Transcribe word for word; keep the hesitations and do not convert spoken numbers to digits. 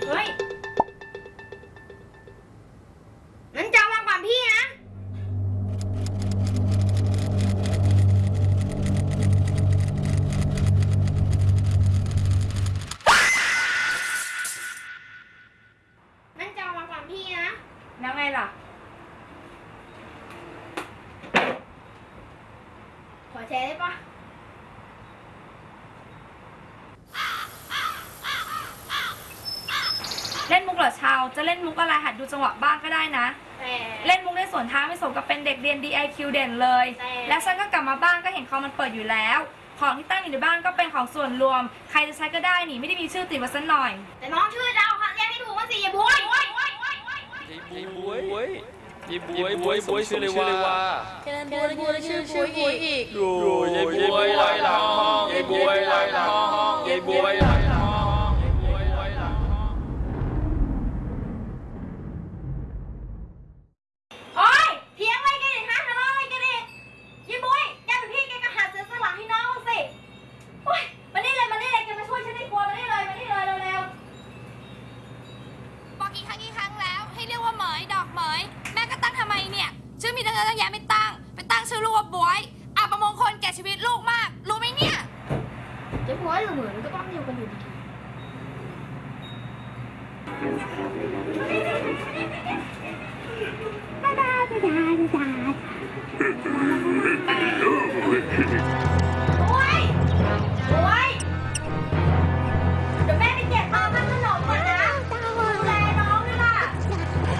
เฮ้ยงั้นจะวางก่อนพี่นะงั้นจะวางก่อนพี่นะแล้วไงล่ะขอแชร์ได้ปะเล่นมุกเหรอชาวจะเล่นมุกอะไรหัดดูจังหวะบ้างก็ได้นะเล่นมุกในสวนทางไม่สมกับเป็นเด็กเรียน ดี ไอ คิว เด่นเลยและฉันก็กลับมาบ้านก็เห็นคอมมันเปิดอยู่แล้วของที่ตั้งอยู่ในบ้านก็เป็นของส่วนรวมใครจะใช้ก็ได้นี่ไม่ได้มีชื่อติดมาสักหน่อยแต่น้องชื่อเราค่ะเรียกให้ถูกว่าสิอย่าบวยยีบวยยีบวยบวยบวยชื่อเลยว่าแค่นั้นบวยบวยชื่อบวยอีกดูยีบวยลอยหลังห้องยีบวยลอยหลังห้องยีบวยลอยหลังห้องยีบวยลอยหลังห้องโอ๊ยเถียงอะไรกันอีกฮะทะเลาะอะไรกันอีกยีบวยแกเป็นพี่แกก็หัดเสียสละให้น้องสิโอ๊ยมานี่เลยมานี่เลยแกมาช่วยฉันในครัวมานี่เลยมานี่เลยเร็วบอกกี่ครั้งกี่ครั้งแล้วให้เรียกว่าเหมยดอกเหมยแม่ก็ตั้งทำไมเนี่ยชื่อมีตั้งเยอะตั้งแยะไม่ตั้งไปตั้งชื่อลูกว่าบวยอับประมงคลแก่ชีวิตลูกมากรู้ไหมเนี่ยๆเจ๊บวยหรือเหมือนก็ต้องอยู่กันอยู่ดีๆบ๊ายบายบ๊ายบายบ๊ายบาย